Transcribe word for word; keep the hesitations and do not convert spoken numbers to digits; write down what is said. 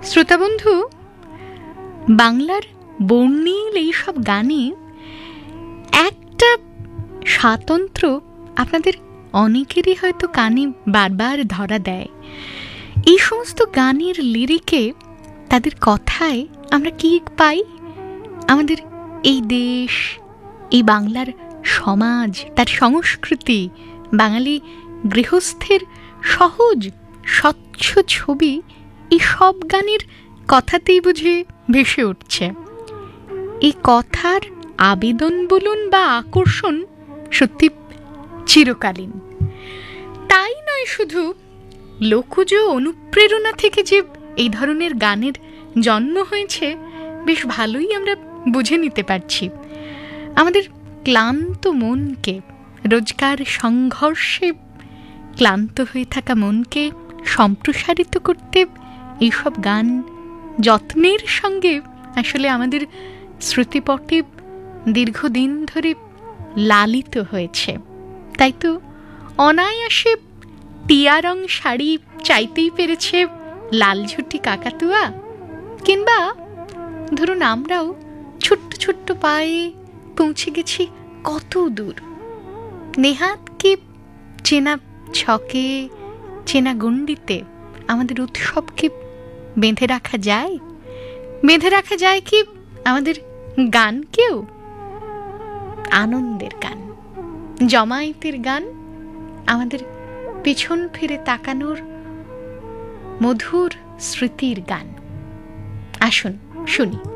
শ্রোতাবন্ধু, বাংলার বর্ণিল এইসব গানে একটা স্বাতন্ত্র্য আপনাদের অনেকেরই হয়তো কানে বারবার ধরা দেয়। এই সমস্ত গানের লিরিকে, তাদের কথায় আমরা কি পাই? আমাদের এই দেশ, এই বাংলার সমাজ, তার সংস্কৃতি, বাঙালি গৃহস্থের সহজ স্বচ্ছ ছবি এই সব গানের কথাতেই বুঝি ভেসে উঠছে। এই কথার আবেদন বলুন বা আকর্ষণ সত্যি চিরকালীন। তাই নয়, শুধু লোকজ অনুপ্রেরণা থেকে যে এই ধরনের গানের জন্ম হয়েছে বেশ ভালোই আমরা বুঝে নিতে পারছি। আমাদের ক্লান্ত মনকে, রোজকার সংঘর্ষে ক্লান্ত হয়ে থাকা মনকে সম্প্রসারিত করতে এইসব গান যত্নের সঙ্গে আসলে আমাদের শ্রুতিপটে দীর্ঘদিন ধরে লালিত হয়েছে। তাই তো অনায়াসে টিয়া রং শাড়ি চাইতেই পেরেছে লালঝুটি কাকাতুয়া, কিংবা ধরুন আমরাও ছোট্ট ছোট্ট পায়ে পৌঁছে গেছি কত দূর। নেহাত কি চেনা ছকে, চেনা গণ্ডিতে আমাদের উৎসবকে বেঁধে রাখা যায়? বেঁধে রাখা যায় কি আমাদের গানকেও? আনন্দের গান, জমায়েতের গান, আমাদের পেছন ফিরে তাকানোর মধুর স্মৃতির গান। আসুন শুনি।